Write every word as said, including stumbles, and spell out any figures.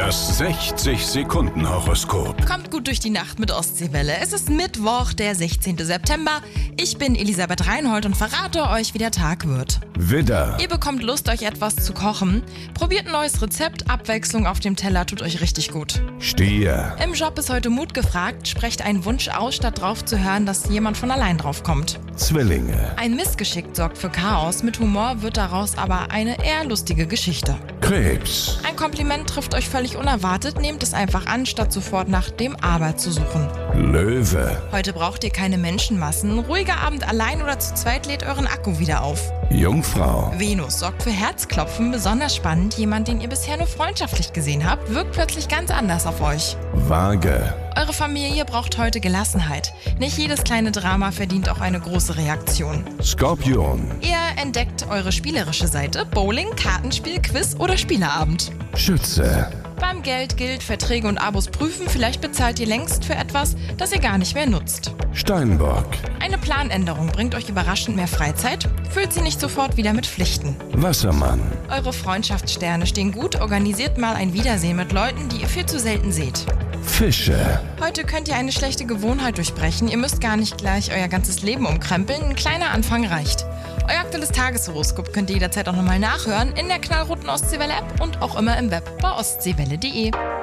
Das sechzig-Sekunden-Horoskop. Kommt gut durch die Nacht mit Ostseewelle. Es ist Mittwoch, der sechzehnten September. Ich bin Elisabeth Reinhold und verrate euch, wie der Tag wird. Widder, Ihr bekommt Lust, euch etwas zu kochen. Probiert ein neues Rezept. Abwechslung auf dem Teller tut euch richtig gut. Stier, Im Job ist heute Mut gefragt. Sprecht einen Wunsch aus, statt drauf zu hören, dass jemand von allein drauf kommt. Zwillinge, Ein Missgeschick sorgt für Chaos. Mit Humor wird daraus aber eine eher lustige Geschichte. Krebs, Ein Kompliment trifft euch völlig unerwartet. Nehmt es einfach an, statt sofort nach dem Aber zu suchen. Löwe, Heute braucht ihr keine Menschenmassen. Ein ruhiger Abend allein oder zu zweit lädt euren Akku wieder auf. Jungfrau, Venus sorgt für Herzklopfen. Besonders spannend, jemand, den ihr bisher nur freundschaftlich gesehen habt, wirkt plötzlich ganz anders auf euch. Waage, Eure Familie braucht heute Gelassenheit. Nicht jedes kleine Drama verdient auch eine große Reaktion. Skorpion, Ihr entdeckt eure spielerische Seite. Bowling, Kartenspiel, Quiz oder Spieleabend. Schütze, Beim Geld gilt Verträge und Abos prüfen. Vielleicht bezahlt ihr längst für etwas, das ihr gar nicht mehr nutzt. Steinbock, Eine Planänderung bringt euch überraschend mehr Freizeit. Füllt sie nicht sofort wieder mit Pflichten. Wassermann, Eure Freundschaftssterne stehen gut. Organisiert mal ein Wiedersehen mit Leuten, die ihr viel zu selten seht. Fische, Heute könnt ihr eine schlechte Gewohnheit durchbrechen. Ihr müsst gar nicht gleich euer ganzes Leben umkrempeln. Ein kleiner Anfang reicht. Euer aktuelles Tageshoroskop könnt ihr jederzeit auch nochmal nachhören in der knallroten Ostseewelle-App und auch immer im Web bei ostseewelle punkt de.